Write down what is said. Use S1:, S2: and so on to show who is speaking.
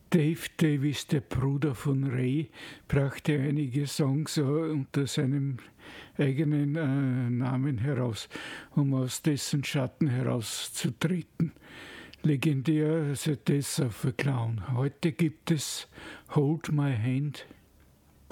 S1: Dave Davis, der Bruder von Ray, brachte einige Songs unter seinem eigenen Namen heraus, um aus dessen Schatten herauszutreten. Legendär, also das auf A Clown. Heute gibt es Hold My Hand.